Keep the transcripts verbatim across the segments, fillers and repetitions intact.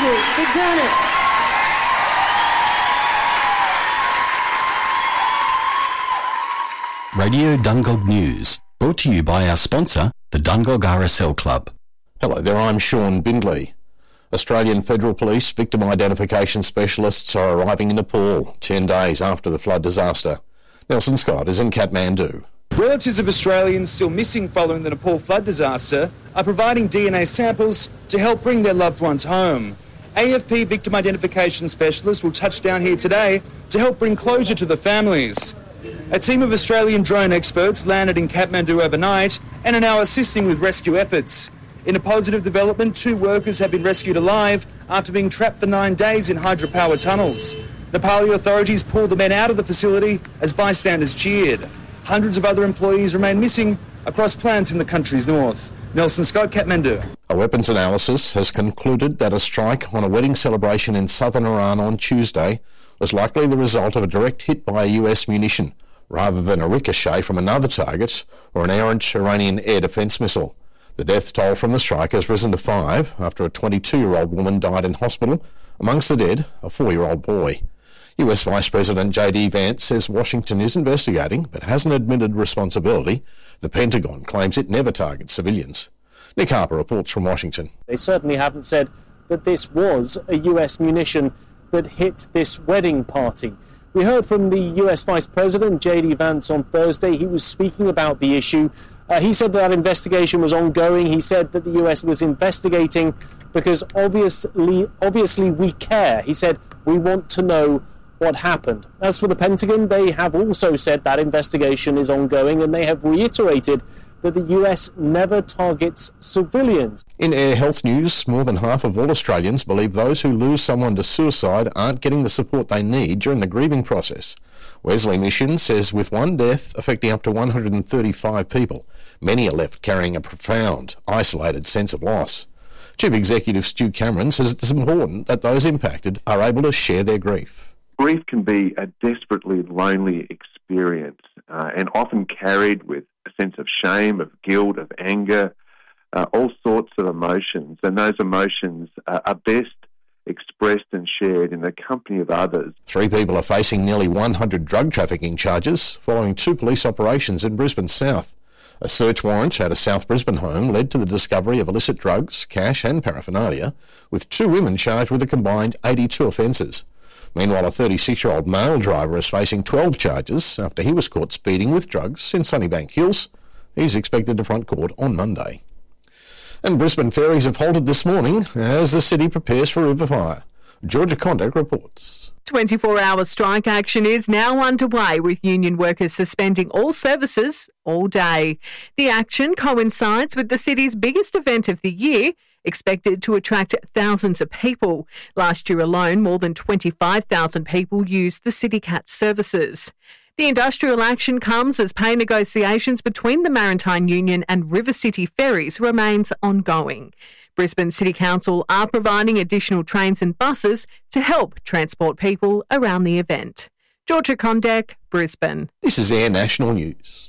it. They've done it. Radio Dungog News, brought to you by our sponsor, the Dungog R S L Club. Hello there, I'm Sean Bindley. Australian Federal Police victim identification specialists are arriving in Nepal ten days after the flood disaster. Nelson Scott is in Kathmandu. Relatives of Australians still missing following the Nepal flood disaster are providing D N A samples to help bring their loved ones home. A F P victim identification specialists will touch down here today to help bring closure to the families. A team of Australian drone experts landed in Kathmandu overnight and are now assisting with rescue efforts. In a positive development, two workers have been rescued alive after being trapped for nine days in hydropower tunnels. Nepali authorities pulled the men out of the facility as bystanders cheered. Hundreds of other employees remain missing across plants in the country's north. Nelson Scott, Kathmandu. A weapons analysis has concluded that a strike on a wedding celebration in southern Iran on Tuesday was likely the result of a direct hit by a U S munition, rather than a ricochet from another target or an errant Iranian air defence missile. The death toll from the strike has risen to five after a twenty-two-year-old woman died in hospital. Amongst the dead, a four-year-old boy. U S Vice President J D Vance says Washington is investigating but hasn't admitted responsibility. The Pentagon claims it never targets civilians. Nick Harper reports from Washington. They certainly haven't said that this was a U S munition that hit this wedding party. We heard from the U S Vice President, J D Vance, on Thursday. He was speaking about the issue. Uh, he said that, that investigation was ongoing. He said that the U S was investigating because obviously, obviously we care. He said, we want to know what happened. As for the Pentagon, they have also said that investigation is ongoing, and they have reiterated that the U S never targets civilians. In air health news, more than half of all Australians believe those who lose someone to suicide aren't getting the support they need during the grieving process. Wesley Mission says with one death affecting up to one hundred thirty-five people, many are left carrying a profound, isolated sense of loss. Chief Executive Stu Cameron says it's important that those impacted are able to share their grief. Grief can be a desperately lonely experience uh, and often carried with a sense of shame, of guilt, of anger, uh, all sorts of emotions. And those emotions uh, are best expressed and shared in the company of others. Three people are facing nearly one hundred drug trafficking charges following two police operations in Brisbane South. A search warrant at a South Brisbane home led to the discovery of illicit drugs, cash and paraphernalia, with two women charged with a combined eighty-two offences. Meanwhile, a thirty-six-year-old male driver is facing twelve charges after he was caught speeding with drugs in Sunnybank Hills. He's expected to front court on Monday. And Brisbane ferries have halted this morning as the city prepares for river fire. Georgia Condac reports. twenty-four hour strike action is now underway, with union workers suspending all services all day. The action coincides with the city's biggest event of the year, expected to attract thousands of people. Last year alone, more than twenty-five thousand people used the CityCat services. The industrial action comes as pay negotiations between the Maritime Union and River City Ferries remains ongoing. Brisbane City Council are providing additional trains and buses to help transport people around the event. Georgia Condac, Brisbane. This is Air National News.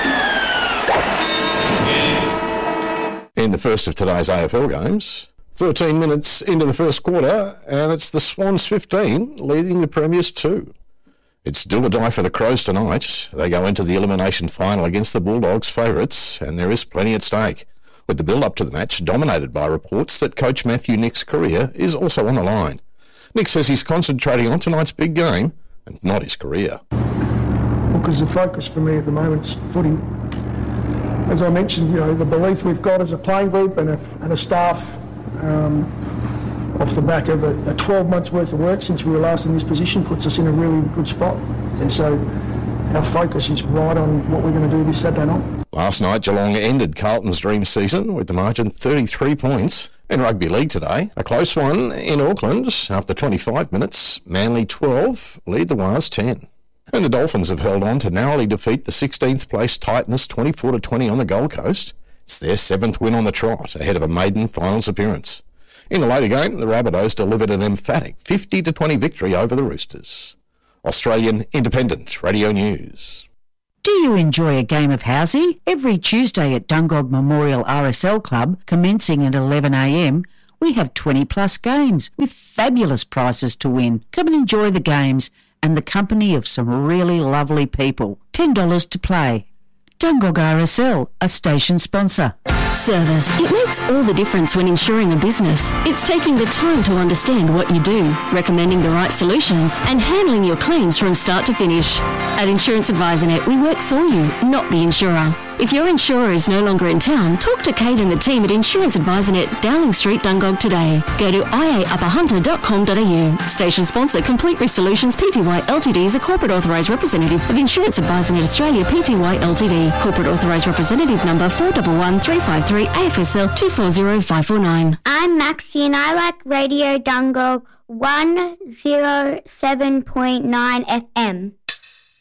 In the first of today's A F L games, thirteen minutes into the first quarter, and it's the Swans fifteen leading the Premiers two. It's do or die for the Crows tonight. They go into the elimination final against the Bulldogs favourites, and there is plenty at stake, with the build-up to the match dominated by reports that coach Matthew Nick's career is also on the line. Nick says he's concentrating on tonight's big game and not his career. Well, because the focus for me at the moment is footy. As I mentioned, you know, the belief we've got as a playing group and a, and a staff um, off the back of a, a twelve months worth of work since we were last in this position puts us in a really good spot. And so our focus is right on what we're going to do this Saturday night. Last night, Geelong ended Carlton's dream season with the margin thirty-three points. In Rugby League today, a close one in Auckland. After twenty-five minutes, Manly twelve lead the Wars ten. And the Dolphins have held on to narrowly defeat the sixteenth place Titans twenty-four to twenty on the Gold Coast. It's their seventh win on the trot, ahead of a maiden finals appearance. In the later game, the Rabbitohs delivered an emphatic fifty to twenty victory over the Roosters. Australian Independent Radio News. Do you enjoy a game of housey? Every Tuesday at Dungog Memorial R S L Club, commencing at eleven a m, We have twenty plus games with fabulous prizes to win. Come and enjoy the games and the company of some really lovely people. ten dollars to play. Dungog R S L, a station sponsor. Service. It makes all the difference when insuring a business. It's taking the time to understand what you do, recommending the right solutions, and handling your claims from start to finish. At Insurance Advisor Net, we work for you, not the insurer. If your insurer is no longer in town, talk to Kate and the team at Insurance Advisor Net, Dowling Street, Dungog today. Go to i a upper hunter dot com dot a u. Station sponsor, Complete Risk Solutions Pty Ltd is a corporate authorised representative of Insurance Advisor Net Australia Pty Ltd. Corporate authorised representative number four one one three five three, A F S L two four zero five four nine. I'm Maxie and I like Radio Dungog one oh seven point nine F M.